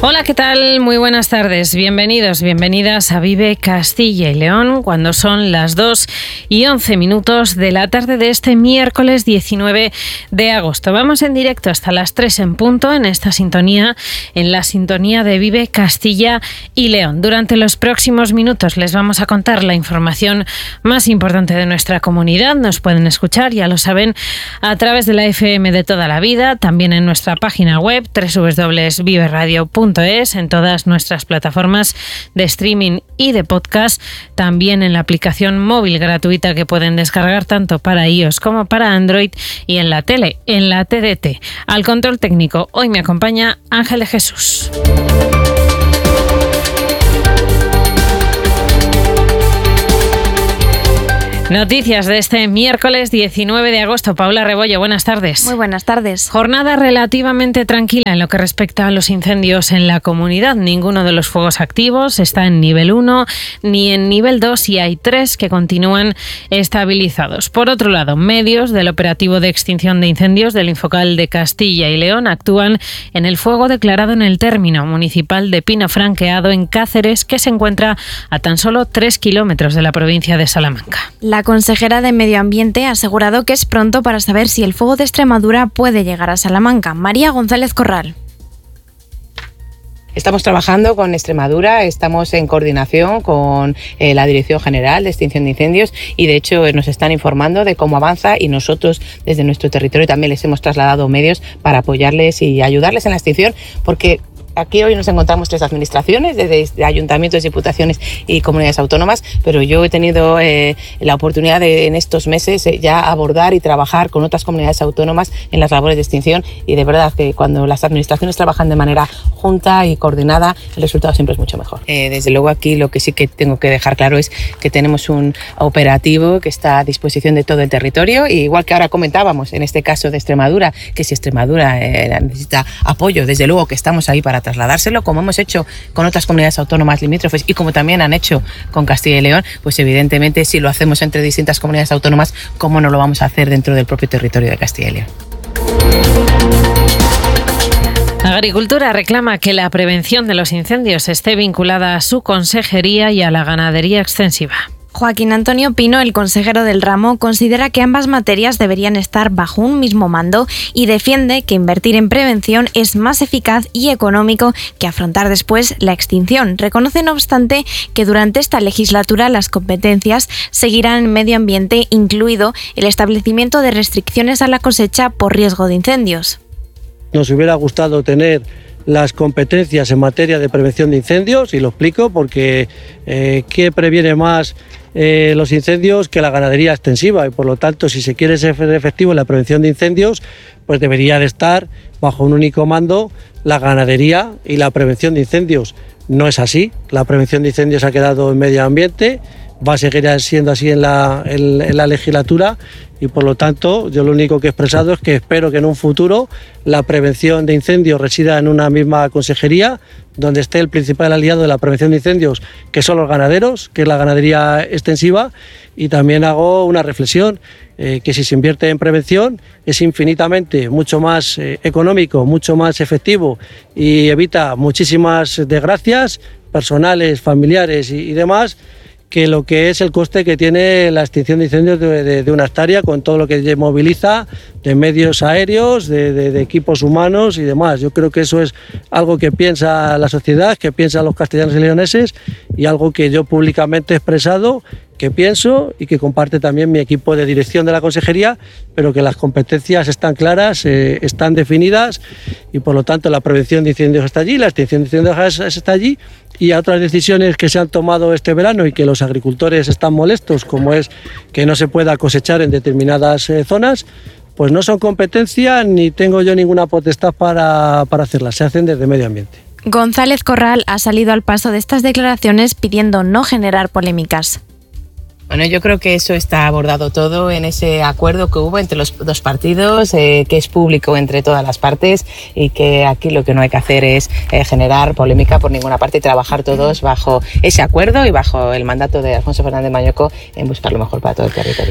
Hola, ¿qué tal? Muy buenas tardes. Bienvenidos, bienvenidas a Vive Castilla y León, cuando son las 2:11 de la tarde de este miércoles 19 de agosto. Vamos en directo hasta las 3 en punto en esta sintonía, en la sintonía de Vive Castilla y León. Durante los próximos minutos les vamos a contar la información más importante de nuestra comunidad. Nos pueden escuchar, ya lo saben, a través de la FM de toda la vida, también en nuestra página web www.viveradio.es, en todas nuestras plataformas de streaming y de podcast, también en la aplicación móvil gratuita que pueden descargar tanto para iOS como para Android, y en la tele, en la TDT. Al control técnico hoy me acompaña Ángel de Jesús. Noticias de este miércoles 19 de agosto. Paula Rebollo, buenas tardes. Muy buenas tardes. Jornada relativamente tranquila en lo que respecta a los incendios en la comunidad. Ninguno de los fuegos activos está en nivel 1 ni en nivel 2 y hay 3 que continúan estabilizados. Por otro lado, medios del operativo de extinción de incendios del Infocal de Castilla y León actúan en el fuego declarado en el término municipal de Pino Franqueado en Cáceres, que se encuentra a tan solo 3 kilómetros de la provincia de Salamanca. La consejera de Medio Ambiente ha asegurado que es pronto para saber si el fuego de Extremadura puede llegar a Salamanca. María González Corral. Estamos trabajando con Extremadura, estamos en coordinación con la Dirección General de Extinción de Incendios y de hecho nos están informando de cómo avanza, y nosotros desde nuestro territorio también les hemos trasladado medios para apoyarles y ayudarles en la extinción, porque aquí hoy nos encontramos 3 administraciones, desde ayuntamientos, diputaciones y comunidades autónomas, pero yo he tenido la oportunidad de en estos meses ya abordar y trabajar con otras comunidades autónomas en las labores de extinción, y de verdad que cuando las administraciones trabajan de manera junta y coordinada, el resultado siempre es mucho mejor. Desde luego aquí lo que sí que tengo que dejar claro es que tenemos un operativo que está a disposición de todo el territorio, y igual que ahora comentábamos en este caso de Extremadura, que si Extremadura necesita apoyo, desde luego que estamos ahí para trasladárselo, como hemos hecho con otras comunidades autónomas limítrofes y como también han hecho con Castilla y León. Pues evidentemente si lo hacemos entre distintas comunidades autónomas, ¿cómo no lo vamos a hacer dentro del propio territorio de Castilla y León? Agricultura reclama que la prevención de los incendios esté vinculada a su consejería y a la ganadería extensiva. Joaquín Antonio Pino, el consejero del ramo, considera que ambas materias deberían estar bajo un mismo mando y defiende que invertir en prevención es más eficaz y económico que afrontar después la extinción. Reconoce, no obstante, que durante esta legislatura las competencias seguirán en medio ambiente, incluido el establecimiento de restricciones a la cosecha por riesgo de incendios. Nos hubiera gustado tener las competencias en materia de prevención de incendios, y lo explico porque ¿qué previene más los incendios que la ganadería extensiva? Y por lo tanto, si se quiere ser efectivo en la prevención de incendios, pues debería de estar bajo un único mando la ganadería y la prevención de incendios. No es así, la prevención de incendios ha quedado en medio ambiente, va a seguir siendo así en la legislatura, y por lo tanto yo lo único que he expresado es que espero que en un futuro la prevención de incendios resida en una misma consejería, donde esté el principal aliado de la prevención de incendios, que son los ganaderos, que es la ganadería extensiva. Y también hago una reflexión, que si se invierte en prevención es infinitamente mucho más económico, mucho más efectivo, y evita muchísimas desgracias personales, familiares y demás, que lo que es el coste que tiene la extinción de incendios de una hectárea, con todo lo que moviliza de medios aéreos, de equipos humanos y demás. Yo creo que eso es algo que piensa la sociedad, que piensan los castellanos y leoneses, y algo que yo públicamente he expresado, que pienso y que comparte también mi equipo de dirección de la consejería, pero que las competencias están claras, están definidas, y por lo tanto la prevención de incendios está allí, la extinción de incendios está allí, y a otras decisiones que se han tomado este verano y que los agricultores están molestos, como es que no se pueda cosechar en determinadas zonas, pues no son competencia ni tengo yo ninguna potestad para hacerlas, se hacen desde medio ambiente. González Corral ha salido al paso de estas declaraciones pidiendo no generar polémicas. Bueno, yo creo que eso está abordado todo en ese acuerdo que hubo entre los dos partidos, que es público entre todas las partes, y que aquí lo que no hay que hacer es generar polémica por ninguna parte y trabajar todos bajo ese acuerdo y bajo el mandato de Alfonso Fernández Mañoco en buscar lo mejor para todo el territorio.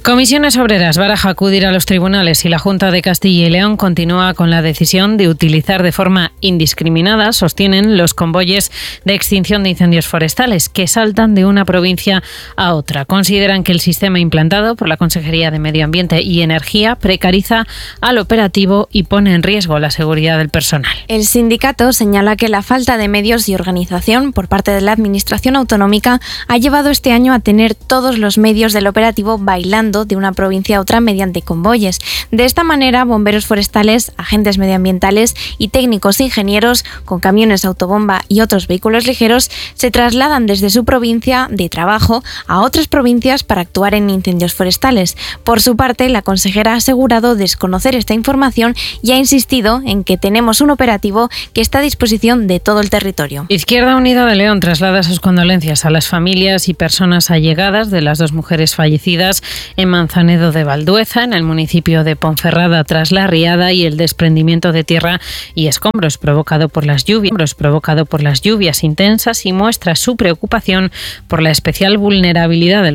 Comisiones Obreras baraja acudir a los tribunales y la Junta de Castilla y León continúa con la decisión de utilizar de forma indiscriminada, sostienen, los convoyes de extinción de incendios forestales que saltan de una provincia a otra. Consideran que el sistema implantado por la Consejería de Medio Ambiente y Energía precariza al operativo y pone en riesgo la seguridad del personal. El sindicato señala que la falta de medios y organización por parte de la Administración autonómica ha llevado este año a tener todos los medios del operativo bailando de una provincia a otra mediante convoyes. De esta manera, bomberos forestales, agentes medioambientales y técnicos ingenieros con camiones autobomba y otros vehículos ligeros se trasladan desde su provincia de trabajo a otras provincias para actuar en incendios forestales. Por su parte, la consejera ha asegurado desconocer esta información y ha insistido en que tenemos un operativo que está a disposición de todo el territorio. Izquierda Unida de León traslada sus condolencias a las familias y personas allegadas de las 2 mujeres fallecidas en Manzanedo de Valdueza, en el municipio de Ponferrada, tras la riada y el desprendimiento de tierra y escombros provocado por las lluvias intensas, y muestra su preocupación por la especial vulnerabilidad de los